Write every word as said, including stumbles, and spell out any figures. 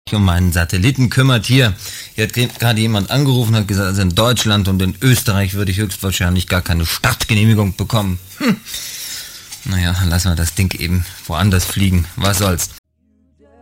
um meinen Satelliten kümmert. Hier, hier hat gerade jemand angerufen und hat gesagt, also in Deutschland und in Österreich würde ich höchstwahrscheinlich gar keine Startgenehmigung bekommen. Hm. Naja, lassen wir das Ding eben woanders fliegen. Was soll's.